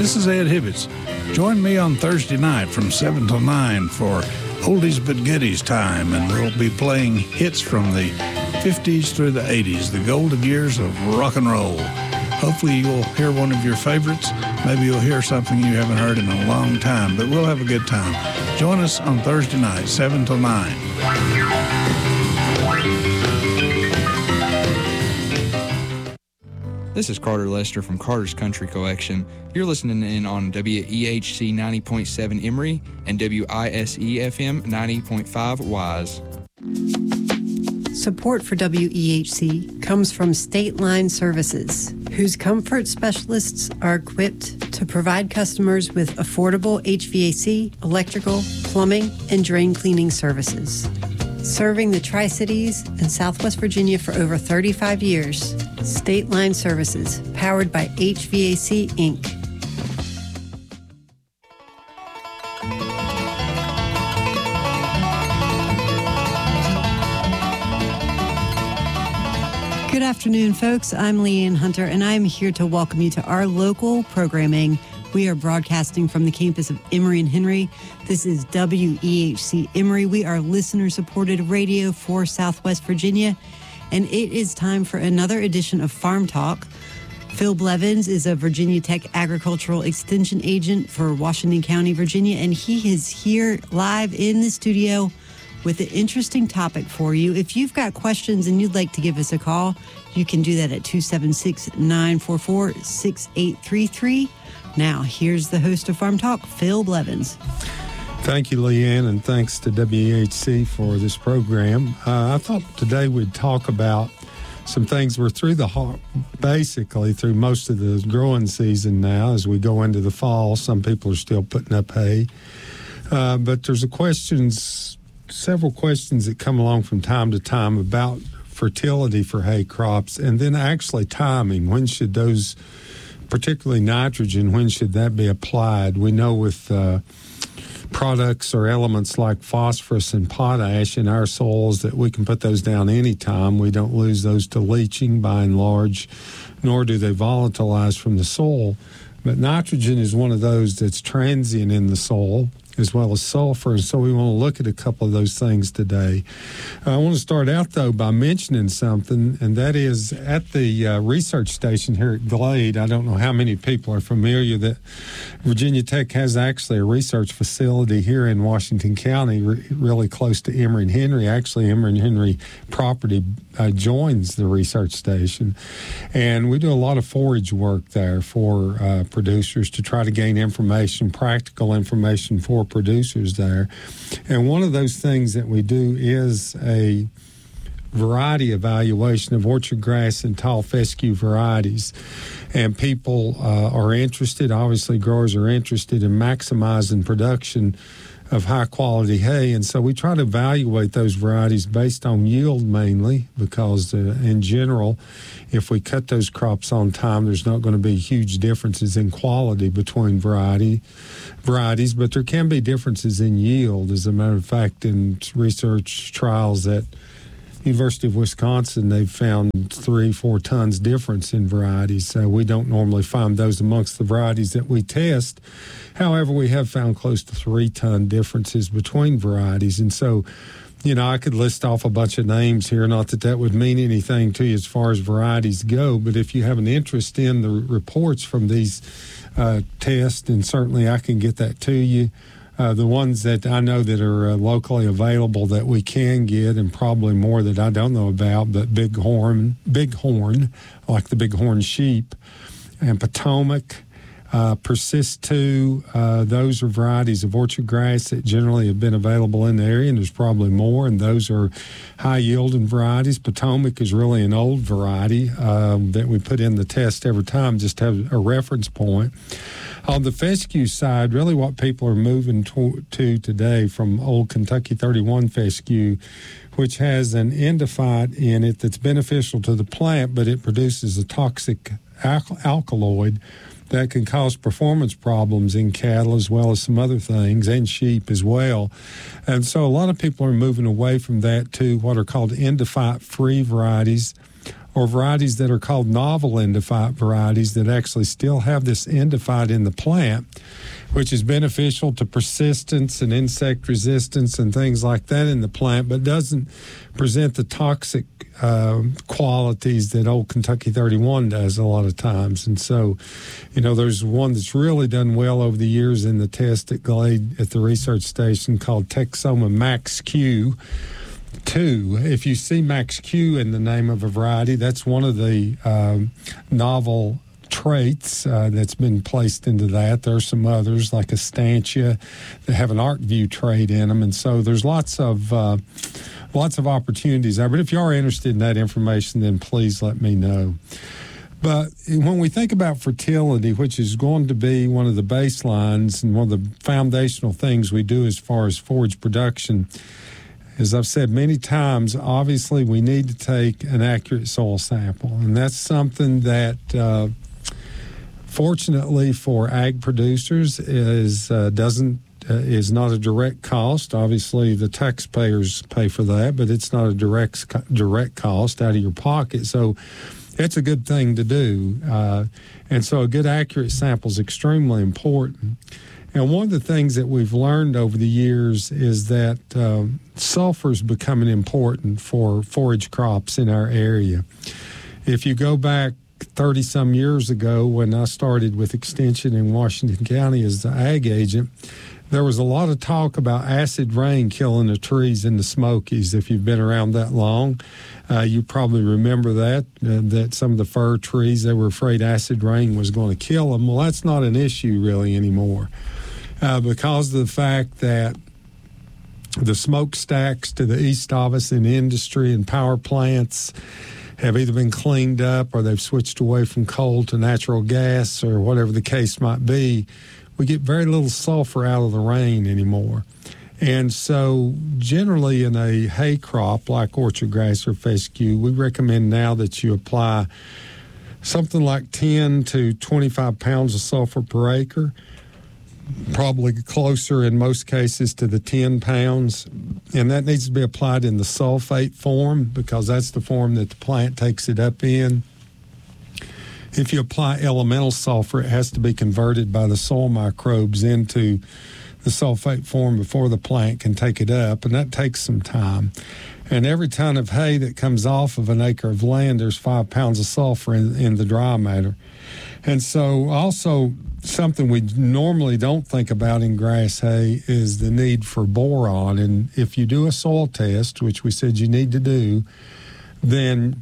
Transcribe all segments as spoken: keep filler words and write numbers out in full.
This is Ed Hibbets. Join me on Thursday night from seven till nine for Oldies But Goodies time, and we'll be playing hits from the fifties through the eighties, the golden years of rock and roll. Hopefully you'll hear one of your favorites. Maybe you'll hear something you haven't heard in a long time, but we'll have a good time. Join us on Thursday night, seven till nine. This is Carter Lester from Carter's Country Collection. You're listening in on W E H C ninety point seven Emory and W I S E F M ninety point five Wise. Support for W E H C comes from State Line Services, whose comfort specialists are equipped to provide customers with affordable H V A C, electrical, plumbing, and drain cleaning services. Serving the Tri-Cities and Southwest Virginia for over thirty-five years, State Line Services, powered by H V A C, Incorporated. Good afternoon, folks. I'm Leanne Hunter, and I'm here to welcome you to our local programming. We are broadcasting from the campus of Emory and Henry. This is W E H C Emory. We are listener-supported radio for Southwest Virginia, and it is time for another edition of Farm Talk. Phil Blevins is a Virginia Tech Agricultural Extension Agent for Washington County, Virginia, and he is here live in the studio with an interesting topic for you. If you've got questions and you'd like to give us a call, you can do that at two seven six, nine four four, six eight three three. Now, here's the host of Farm Talk, Phil Blevins. Thank you, Leanne, and thanks to W E H C for this program. Uh, I thought today we'd talk about some things. We're through the, basically through most of the growing season now as we go into the fall. Some people are still putting up hay. Uh, but there's a questions, several questions that come along from time to time about fertility for hay crops, and then actually timing. When should those, particularly nitrogen, when should that be applied? We know with uh, products or elements like phosphorus and potash in our soils that we can put those down anytime. We don't lose those to leaching by and large, nor do they volatilize from the soil. But nitrogen is one of those that's transient in the soil, as well as sulfur, and so we want to look at a couple of those things today. I want to start out, though, by mentioning something, and that is at the uh, research station here at Glade. I don't know how many people are familiar that Virginia Tech has actually a research facility here in Washington County, re- really close to Emory and Henry. Actually, Emory and Henry property uh, joins the research station, and we do a lot of forage work there for uh, producers to try to gain information, practical information for producers there. And one of those things that we do is a variety evaluation of orchard grass and tall fescue varieties. And people uh, are interested, obviously growers are interested in maximizing production of high quality hay. And so we try to evaluate those varieties based on yield mainly, because uh, in general, if we cut those crops on time, there's not going to be huge differences in quality between variety varieties, but there can be differences in yield. As a matter of fact, in research trials at University of Wisconsin, they've found three, four tons difference in varieties. So we don't normally find those amongst the varieties that we test. However, we have found close to three ton differences between varieties. And so, you know, I could list off a bunch of names here, not that that would mean anything to you as far as varieties go, but if you have an interest in the reports from these uh, tests, then certainly I can get that to you. Uh, the ones that I know that are uh, locally available that we can get, and probably more that I don't know about, but Bighorn, Bighorn, like the Bighorn sheep, and Potomac, uh, Persist two, uh, those are varieties of orchard grass that generally have been available in the area, and there's probably more, and those are high-yielding varieties. Potomac is really an old variety um, that we put in the test every time, just to have a reference point. On the fescue side, really what people are moving to, to today from old Kentucky thirty-one fescue, which has an endophyte in it that's beneficial to the plant, but it produces a toxic al- alkaloid that can cause performance problems in cattle as well as some other things, and sheep as well. And so a lot of people are moving away from that to what are called endophyte-free varieties, or varieties that are called novel endophyte varieties that actually still have this endophyte in the plant, which is beneficial to persistence and insect resistance and things like that in the plant, but doesn't present the toxic uh, qualities that old Kentucky thirty-one does a lot of times. And so, you know, there's one that's really done well over the years in the test at Glade at the research station called Texoma Max Q. Two, if you see Max Q in the name of a variety, that's one of the um, novel traits uh, that's been placed into that. There are some others like Astantia that have an ArcView trait in them, and so there's lots of uh, lots of opportunities there. But if you are interested in that information, then please let me know. But when we think about fertility, which is going to be one of the baselines and one of the foundational things we do as far as forage production, as I've said many times, obviously we need to take an accurate soil sample, and that's something that, uh, fortunately for ag producers, is uh, doesn't uh, is not a direct cost. Obviously, the taxpayers pay for that, but it's not a direct direct cost out of your pocket. So it's a good thing to do, uh, and so a good accurate sample is extremely important. And one of the things that we've learned over the years is that um, sulfur is becoming important for forage crops in our area. If you go back thirty-some years ago when I started with Extension in Washington County as the ag agent, there was a lot of talk about acid rain killing the trees in the Smokies. If you've been around that long, uh, you probably remember that, uh, that some of the fir trees, they were afraid acid rain was going to kill them. Well, that's not an issue really anymore. Uh, because of the fact that the smokestacks to the east of us in industry and power plants have either been cleaned up or they've switched away from coal to natural gas or whatever the case might be, we get very little sulfur out of the rain anymore. And so generally in a hay crop like orchard grass or fescue, we recommend now that you apply something like ten to twenty-five pounds of sulfur per acre, probably closer in most cases to the ten pounds, and that needs to be applied in the sulfate form because that's the form that the plant takes it up in. If you apply elemental sulfur, it has to be converted by the soil microbes into the sulfate form before the plant can take it up, and that takes some time. And every ton of hay that comes off of an acre of land, there's five pounds of sulfur in, in the dry matter. And so also something we normally don't think about in grass hay is the need for boron. And if you do a soil test, which we said you need to do, then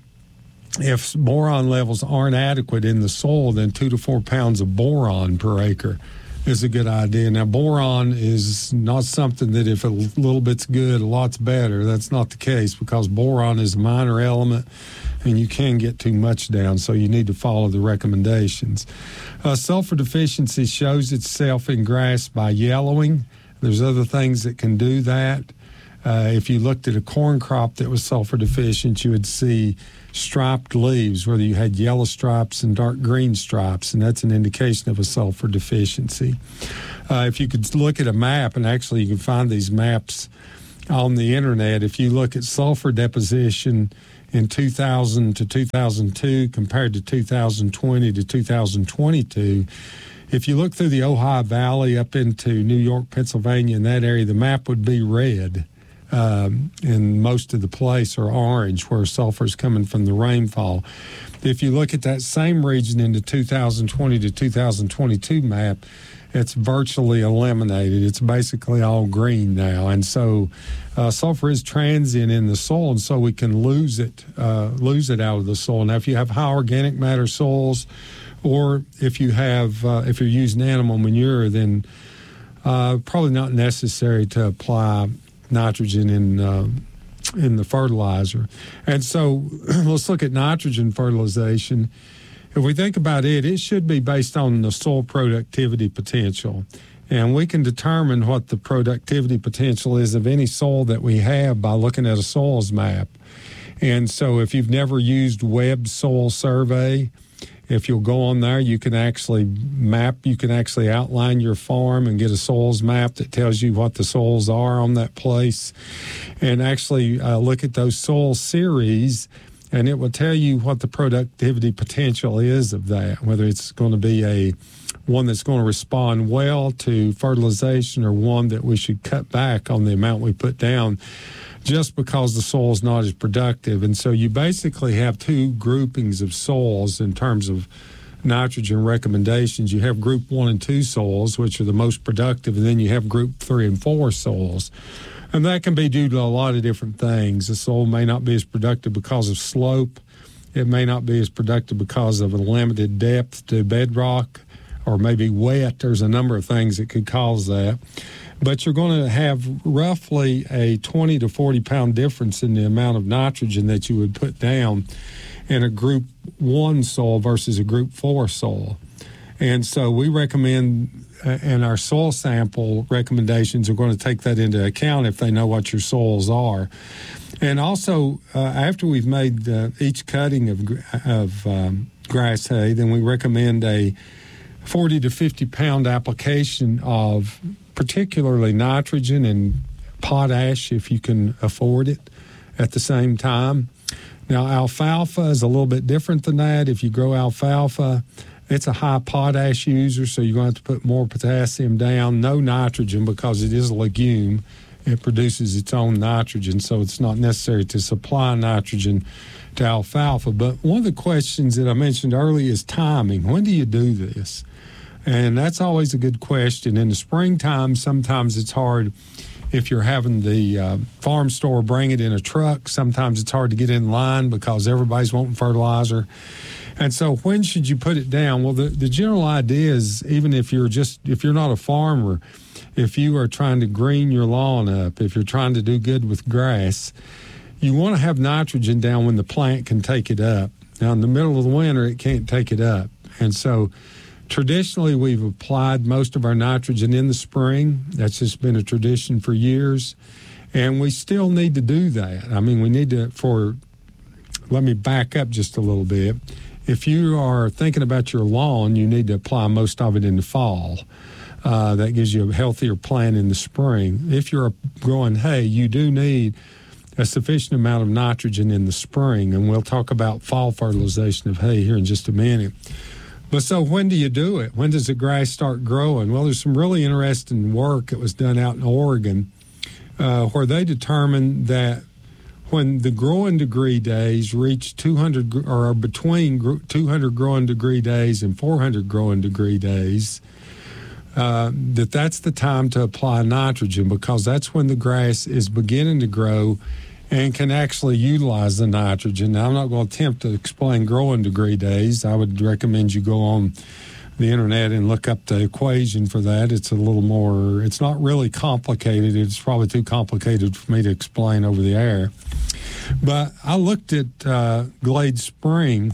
if boron levels aren't adequate in the soil, then two to four pounds of boron per acre is a good idea. Now, boron is not something that if a little bit's good, a lot's better. That's not the case because boron is a minor element and you can get too much down, so you need to follow the recommendations. Uh, sulfur deficiency shows itself in grass by yellowing. There's other things that can do that. Uh, if you looked at a corn crop that was sulfur deficient, you would see striped leaves, whether you had yellow stripes and dark green stripes, and that's an indication of a sulfur deficiency. Uh, if you could look at a map, and actually you can find these maps on the internet, if you look at sulfur deposition in two thousand to two thousand two compared to two thousand twenty to two thousand twenty-two, if you look through the Ohio Valley up into New York, Pennsylvania, in that area, the map would be red. Um, and most of the place are orange where sulfur is coming from the rainfall. If you look at that same region in the two thousand twenty to two thousand twenty-two map, it's virtually eliminated. It's basically all green now. And so uh, sulfur is transient in the soil, and so we can lose it, uh, lose it out of the soil. Now, if you have high organic matter soils, or if you have, uh, if you're using animal manure, then uh, probably not necessary to apply nitrogen in uh, in the fertilizer. And so let's look at nitrogen fertilization. If we think about it, it should be based on the soil productivity potential. And we can determine what the productivity potential is of any soil that we have by looking at a soils map. And so if you've never used Web Soil Survey, if you'll go on there, you can actually map, you can actually outline your farm and get a soils map that tells you what the soils are on that place, and actually uh, look at those soil series and it will tell you what the productivity potential is of that, whether it's going to be a one that's going to respond well to fertilization or one that we should cut back on the amount we put down just because the soil is not as productive. And so you basically have two groupings of soils in terms of nitrogen recommendations. You have group one and two soils, which are the most productive, and then you have group three and four soils. And that can be due to a lot of different things. The soil may not be as productive because of slope. It may not be as productive because of a limited depth to bedrock, or maybe wet. There's a number of things that could cause that. But you're going to have roughly a twenty to forty pound difference in the amount of nitrogen that you would put down in a group one soil versus a group four soil. And so we recommend, uh, and our soil sample recommendations are going to take that into account if they know what your soils are. And also, uh, after we've made uh, each cutting of, of um, grass hay, then we recommend a forty to fifty pound application of particularly nitrogen and potash if you can afford it at the same time. Now, alfalfa is a little bit different than that. If you grow alfalfa, it's a high potash user, so you're going to have to put more potassium down, no nitrogen because it is a legume. It produces its own nitrogen, so it's not necessary to supply nitrogen to alfalfa. But one of the questions that I mentioned earlier is timing. When do you do this? And that's always a good question. In the springtime, sometimes it's hard if you're having the uh, farm store bring it in a truck. Sometimes it's hard to get in line because everybody's wanting fertilizer. And so when should you put it down? Well, the, the general idea is, even if you're just, if you're not a farmer, if you are trying to green your lawn up, if you're trying to do good with grass, you want to have nitrogen down when the plant can take it up. Now, in the middle of the winter, it can't take it up. And so traditionally, we've applied most of our nitrogen in the spring. That's just been a tradition for years. And we still need to do that. I mean, we need to, for, let me back up just a little bit. If you are thinking about your lawn, you need to apply most of it in the fall. Uh, that gives you a healthier plant in the spring. If you're growing hay, you do need a sufficient amount of nitrogen in the spring. And we'll talk about fall fertilization of hay here in just a minute. But so when do you do it? When does the grass start growing? Well, there's some really interesting work that was done out in Oregon uh, where they determined that when the growing degree days reach two hundred, or are between two hundred growing degree days and four hundred growing degree days, uh, that that's the time to apply nitrogen, because that's when the grass is beginning to grow and can actually utilize the nitrogen. Now, I'm not going to attempt to explain growing degree days. I would recommend you go on the internet and look up the equation for that. It's a little more, it's not really complicated. It's probably too complicated for me to explain over the air. But I looked at uh, Glade Spring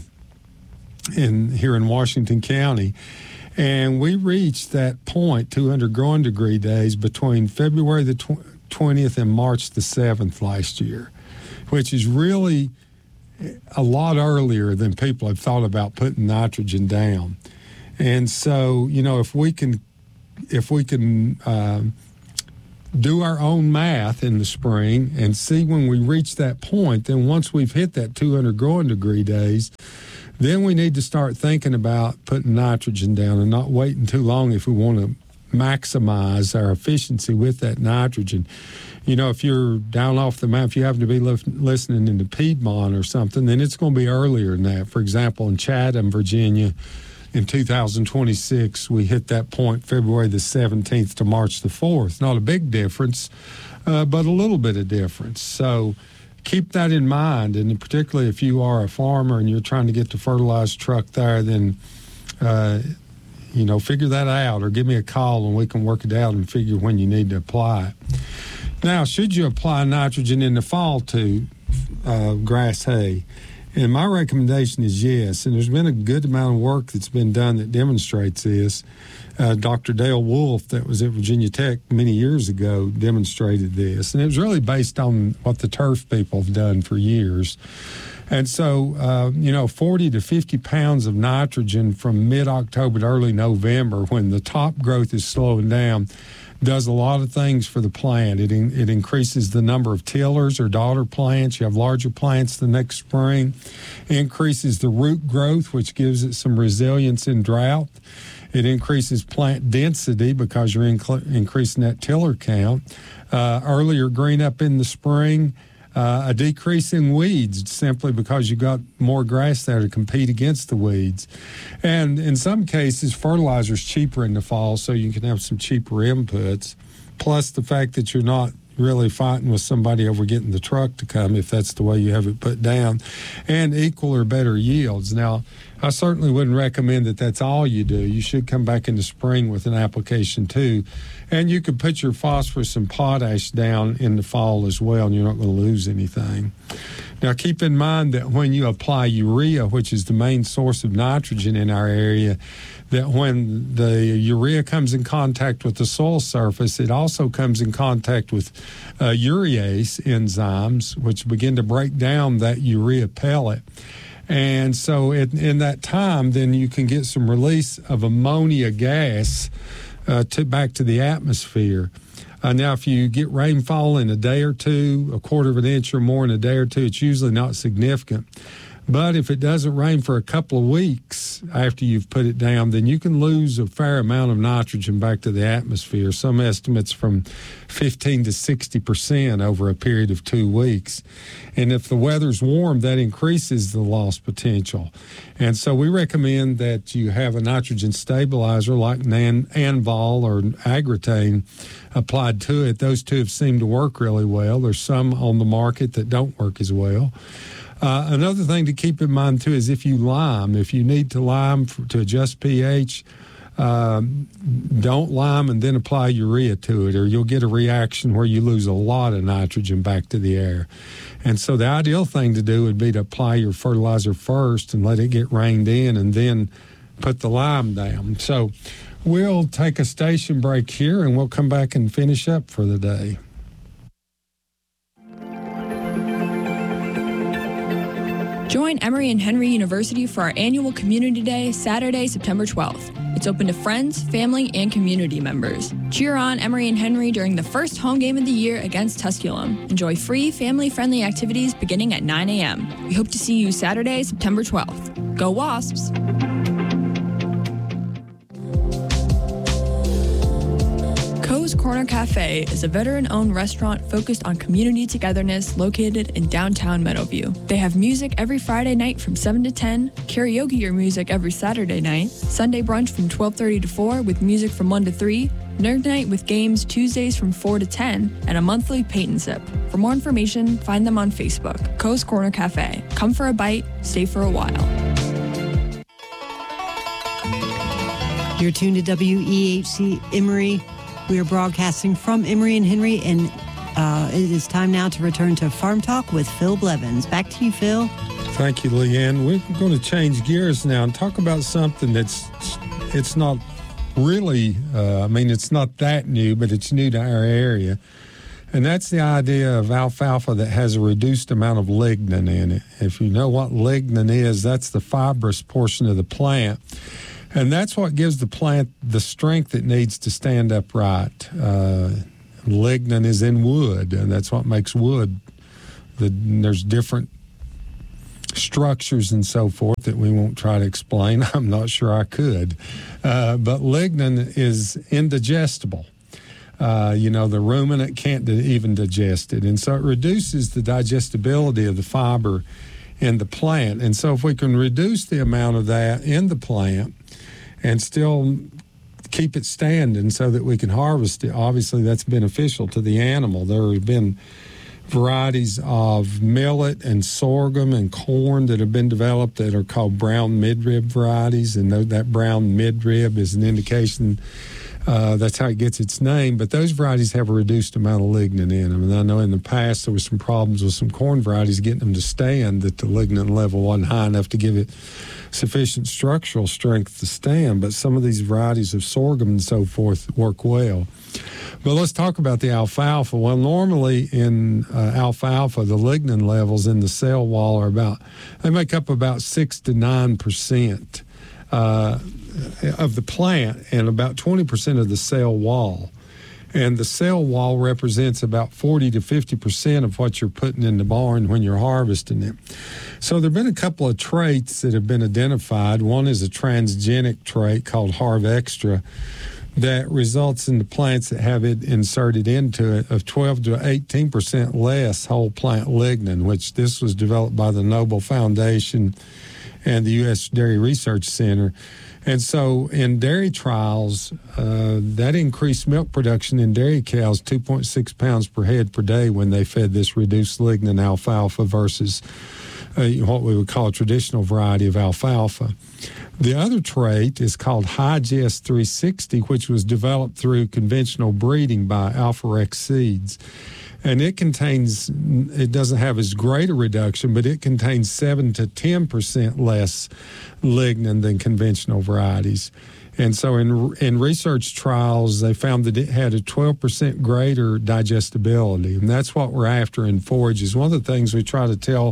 in here in Washington County, and we reached that point, two hundred growing degree days, between February the twentieth and March the seventh last year, which is really a lot earlier than people have thought about putting nitrogen down. And so, you know, if we can, if we can uh, do our own math in the spring and see when we reach that point, then once we've hit that two hundred growing degree days, then we need to start thinking about putting nitrogen down and not waiting too long if we want to maximize our efficiency with that nitrogen. You know, if you're down off the map, if you happen to be li- listening in the Piedmont or something, then it's going to be earlier than that. For example, in Chatham, Virginia, in two thousand twenty-six, we hit that point February the seventeenth to March the fourth. Not a big difference, uh, but a little bit of difference. So keep that in mind, and particularly if you are a farmer and you're trying to get the fertilizer truck there, then uh, you know, figure that out, or give me a call and we can work it out and figure when you need to apply it. Now, should you apply nitrogen in the fall to uh, grass hay? And my recommendation is yes, and there's been a good amount of work that's been done that demonstrates this. Uh, Doctor Dale Wolf, that was at Virginia Tech many years ago, demonstrated this, and it was really based on what the turf people have done for years. And so, uh, you know, forty to fifty pounds of nitrogen from mid-October to early November, when the top growth is slowing down, does a lot of things for the plant. It in, it increases the number of tillers or daughter plants. You have larger plants the next spring. It increases the root growth, which gives it some resilience in drought. It increases plant density because you're inc- increasing that tiller count. Uh, earlier green up in the spring. Uh, a decrease in weeds simply because you got more grass there to compete against the weeds. And in some cases, fertilizer is cheaper in the fall, so you can have some cheaper inputs, plus the fact that you're not really fighting with somebody over getting the truck to come, if that's the way you have it put down, and equal or better yields. Now, I certainly wouldn't recommend that that's all you do. You should come back in the spring with an application too. And you could put your phosphorus and potash down in the fall as well, and you're not going to lose anything. Now, keep in mind that when you apply urea, which is the main source of nitrogen in our area, that when the urea comes in contact with the soil surface, it also comes in contact with uh, urease enzymes, which begin to break down that urea pellet. And so in, in that time, then you can get some release of ammonia gas uh, to back to the atmosphere. Uh, now, if you get rainfall in a day or two, a quarter of an inch or more in a day or two, it's usually not significant. But if it doesn't rain for a couple of weeks after you've put it down, then you can lose a fair amount of nitrogen back to the atmosphere. Some estimates from fifteen to sixty percent over a period of two weeks. And if the weather's warm, that increases the loss potential. And so we recommend that you have a nitrogen stabilizer like Nan- Anvol or Agritane applied to it. Those two have seemed to work really well. There's some on the market that don't work as well. Uh, another thing to keep in mind, too, is if you lime, if you need to lime for, to adjust pH, um, don't lime and then apply urea to it, or you'll get a reaction where you lose a lot of nitrogen back to the air. And so the ideal thing to do would be to apply your fertilizer first and let it get rained in and then put the lime down. So we'll take a station break here, and we'll come back and finish up for the day. Join Emory and Henry University for our annual Community Day, Saturday, September twelfth. It's open to friends, family, and community members. Cheer on Emory and Henry during the first home game of the year against Tusculum. Enjoy free, family-friendly activities beginning at nine a.m. We hope to see you Saturday, September twelfth. Go Wasps! Coe's Corner Cafe is a veteran-owned restaurant focused on community togetherness located in downtown Meadowview. They have music every Friday night from seven to ten, karaoke or music every Saturday night, Sunday brunch from twelve thirty to four with music from one to three, nerd night with games Tuesdays from four to ten, and a monthly paint and sip. For more information, find them on Facebook. Coe's Corner Cafe. Come for a bite, stay for a while. You're tuned to W E H C Emory. We are broadcasting from Emory and Henry, and uh, it is time now to return to Farm Talk with Phil Blevins. Back to you, Phil. Thank you, Leanne. We're going to change gears now and talk about something that's, it's not really, uh, I mean, it's not that new, but it's new to our area. And that's the idea of alfalfa that has a reduced amount of lignin in it. If you know what lignin is, that's the fibrous portion of the plant. And that's what gives the plant the strength it needs to stand upright. Uh, lignin is in wood, and that's what makes wood. The, there's different structures and so forth that we won't try to explain. I'm not sure I could. Uh, but lignin is indigestible. Uh, you know, the ruminant can't d- even digest it. And so it reduces the digestibility of the fiber in the plant. And so if we can reduce the amount of that in the plant and still keep it standing so that we can harvest it, obviously that's beneficial to the animal. There have been varieties of millet and sorghum and corn that have been developed that are called brown midrib varieties, and that brown midrib is an indication uh, that's how it gets its name. But those varieties have a reduced amount of lignin in them, and I know in the past there was some problems with some corn varieties getting them to stand, that the lignin level wasn't high enough to give it sufficient structural strength to stand, but some of these varieties of sorghum and so forth work well. But let's talk about the alfalfa. Well, normally in uh, alfalfa, the lignin levels in the cell wall are about, they make up about six to nine percent uh, of the plant and about twenty percent of the cell wall. And the cell wall represents about forty to fifty percent of what you're putting in the barn when you're harvesting it. So there have been a couple of traits that have been identified. One is a transgenic trait called Harv Extra that results in the plants that have it inserted into it of twelve to eighteen percent less whole plant lignin, which this was developed by the Noble Foundation and the U S Dairy Research Center. And so in dairy trials, uh, that increased milk production in dairy cows two point six pounds per head per day when they fed this reduced lignin alfalfa versus uh, what we would call a traditional variety of alfalfa. The other trait is called Higest three sixty, which was developed through conventional breeding by Alpha-Rex Seeds. And it contains, it doesn't have as great a reduction, but it contains seven to ten percent less lignin than conventional varieties. And so in in research trials, they found that it had a twelve percent greater digestibility. And that's what we're after in forages. One of the things we try to tell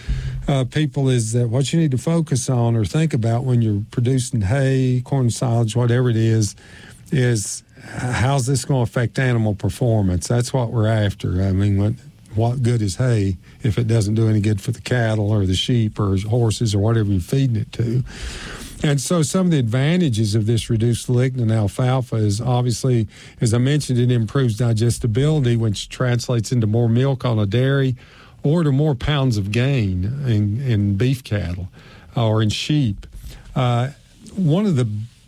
uh, people is that what you need to focus on or think about when you're producing hay, corn silage, whatever it is, is how's this going to affect animal performance? That's what we're after. I mean, what, what good is hay if it doesn't do any good for the cattle or the sheep or horses or whatever you're feeding it to? And so some of the advantages of this reduced lignin alfalfa is obviously, as I mentioned, it improves digestibility, which translates into more milk on a dairy or to more pounds of gain in, in beef cattle or in sheep. Uh, one of the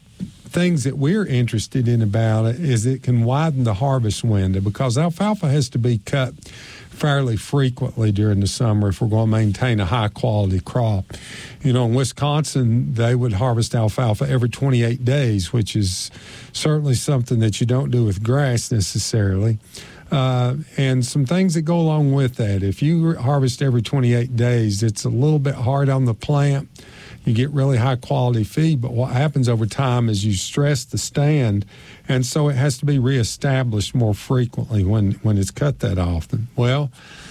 things that we're interested in about it is it can widen the harvest window because alfalfa has to be cut fairly frequently during the summer if we're going to maintain a high-quality crop. You know, in Wisconsin, they would harvest alfalfa every twenty-eight days, which is certainly something that you don't do with grass necessarily. Uh, and some things that go along with that. If you harvest every twenty-eight days, it's a little bit hard on the plant. You get really high-quality feed, but what happens over time is you stress the stand, and so it has to be reestablished more frequently when, when it's cut that often. Well,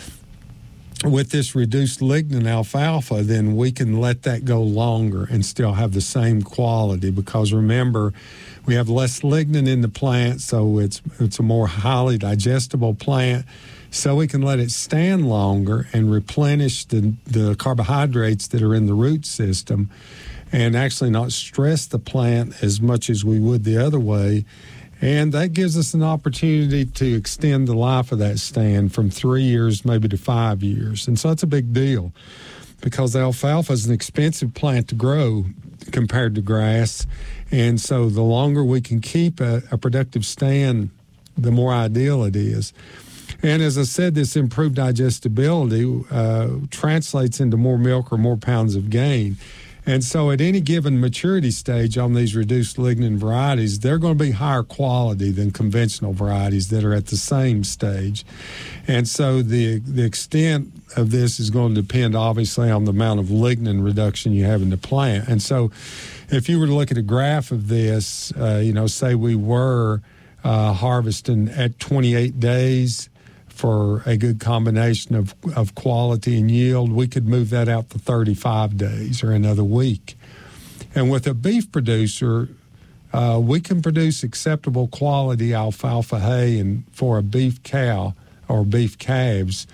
with this reduced lignin alfalfa, then we can let that go longer and still have the same quality because, remember, we have less lignin in the plant, so it's it's a more highly digestible plant. So we can let it stand longer and replenish the, the carbohydrates that are in the root system and actually not stress the plant as much as we would the other way. And that gives us an opportunity to extend the life of that stand from three years maybe to five years. And so that's a big deal because alfalfa is an expensive plant to grow compared to grass. And so the longer we can keep a, a productive stand, the more ideal it is. And as I said, this improved digestibility uh, translates into more milk or more pounds of gain. And so at any given maturity stage on these reduced lignin varieties, they're going to be higher quality than conventional varieties that are at the same stage. And so the the extent of this is going to depend, obviously, on the amount of lignin reduction you have in the plant. And so if you were to look at a graph of this, uh, you know, say we were uh, harvesting at twenty-eight days, for a good combination of, of quality and yield, we could move that out to thirty-five days or another week. And with a beef producer, uh, we can produce acceptable quality alfalfa hay and for a beef cow or beef calves,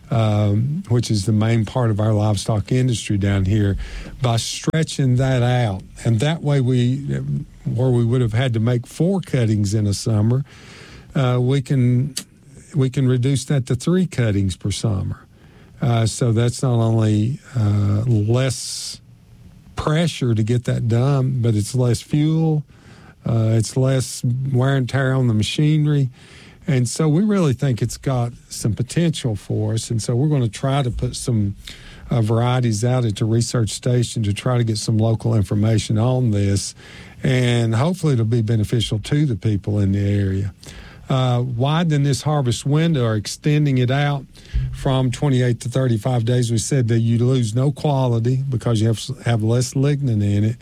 um, which is the main part of our livestock industry down here, by stretching that out. And that way, we, where we would have had to make four cuttings in a summer, uh, we can... we can reduce that to three cuttings per summer. Uh, so that's not only uh, less pressure to get that done, but it's less fuel, uh, it's less wear and tear on the machinery. And so we really think it's got some potential for us. And so we're going to try to put some uh, varieties out at the research station to try to get some local information on this. And hopefully it'll be beneficial to the people in the area. Uh, widening this harvest window or extending it out from twenty-eight to thirty-five days, we said that you lose no quality because you have have less lignin in it.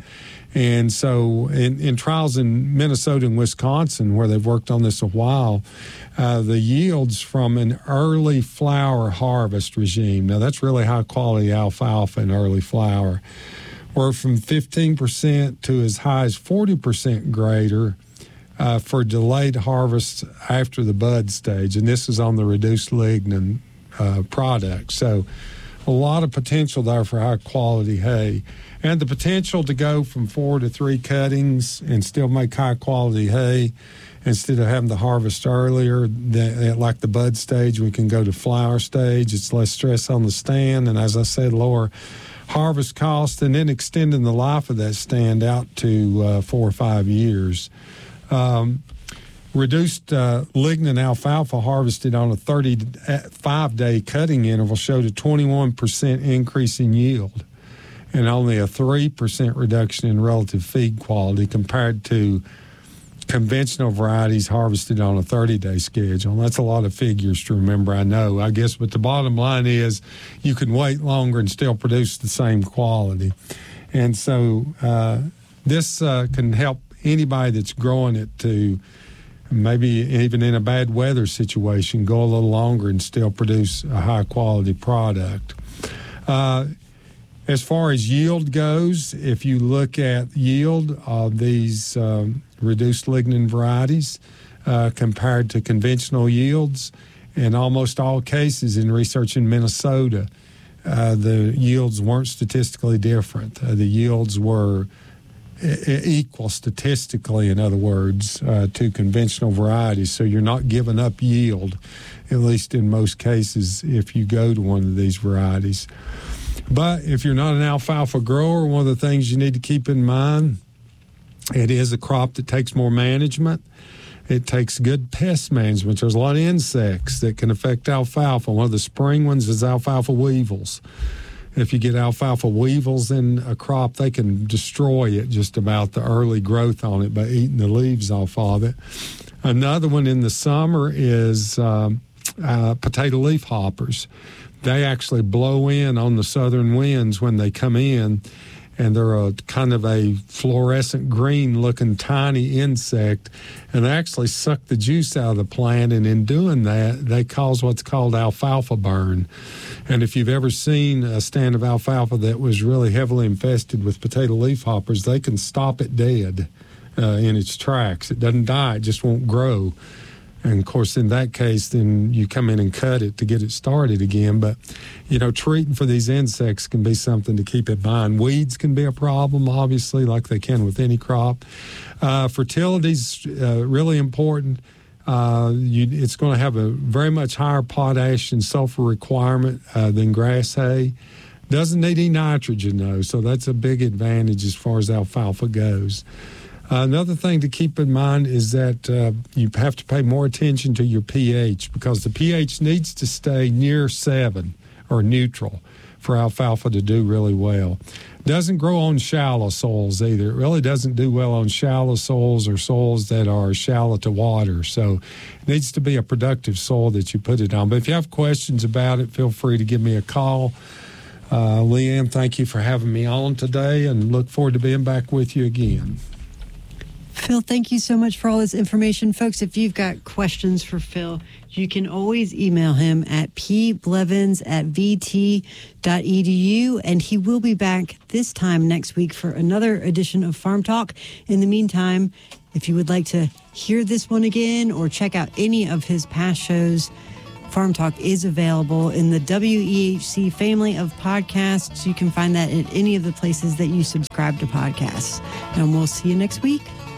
And so in, in trials in Minnesota and Wisconsin, where they've worked on this a while, uh, the yields from an early flower harvest regime, now that's really high quality alfalfa and early flower, were from fifteen percent to as high as forty percent greater uh, for delayed harvest after the bud stage. And this is on the reduced lignin uh, product. So a lot of potential there for high quality hay. And the potential to go from four to three cuttings and still make high quality hay instead of having to harvest earlier, the, like the bud stage, we can go to flower stage. It's less stress on the stand. And as I said, lower harvest cost, and then extending the life of that stand out to uh, four or five years. Um, reduced uh, lignin alfalfa harvested on a thirty-five day cutting interval showed a twenty-one percent increase in yield and only a three percent reduction in relative feed quality compared to conventional varieties harvested on a thirty day schedule. That's a lot of figures to remember, I know, I guess, but the bottom line is you can wait longer and still produce the same quality. And so uh, this uh, can help anybody that's growing it to maybe even in a bad weather situation go a little longer and still produce a high quality product. Uh, As far as yield goes, if you look at yield of these um, reduced lignin varieties uh, compared to conventional yields, in almost all cases in research in Minnesota, uh, the yields weren't statistically different. Uh, the yields were e- equal statistically, in other words, uh, to conventional varieties. So you're not giving up yield, at least in most cases, if you go to one of these varieties. But if you're not an alfalfa grower, one of the things you need to keep in mind, it is a crop that takes more management. It takes good pest management. There's a lot of insects that can affect alfalfa. One of the spring ones is alfalfa weevils. If you get alfalfa weevils in a crop, they can destroy it, just about the early growth on it, by eating the leaves off of it. Another one in the summer is um, uh, potato leaf hoppers. They actually blow in on the southern winds when they come in, and they're a kind of a fluorescent green-looking tiny insect, and they actually suck the juice out of the plant, and in doing that, they cause what's called alfalfa burn. And if you've ever seen a stand of alfalfa that was really heavily infested with potato leaf hoppers, they can stop it dead uh, in its tracks. It doesn't die, it just won't grow. And, of course, in that case, then you come in and cut it to get it started again. But, you know, treating for these insects can be something to keep in mind. Weeds can be a problem, obviously, like they can with any crop. Uh, fertility's uh, really important. Uh, you, it's going to have a very much higher potash and sulfur requirement uh, than grass hay. Doesn't need any nitrogen, though, so that's a big advantage as far as alfalfa goes. Uh, another thing to keep in mind is that uh, you have to pay more attention to your pH, because the pH needs to stay near seven or neutral for alfalfa to do really well. Doesn't grow on shallow soils either. It really doesn't do well on shallow soils or soils that are shallow to water. So it needs to be a productive soil that you put it on. But if you have questions about it, feel free to give me a call. Uh, Leanne, thank you for having me on today, and look forward to being back with you again. Phil, thank you so much for all this information. Folks, if you've got questions for Phil, you can always email him at p blevins at v t dot e d u, and he will be back this time next week for another edition of Farm Talk. In the meantime, if you would like to hear this one again or check out any of his past shows, Farm Talk is available in the W E H C family of podcasts. You can find that at any of the places that you subscribe to podcasts. And we'll see you next week.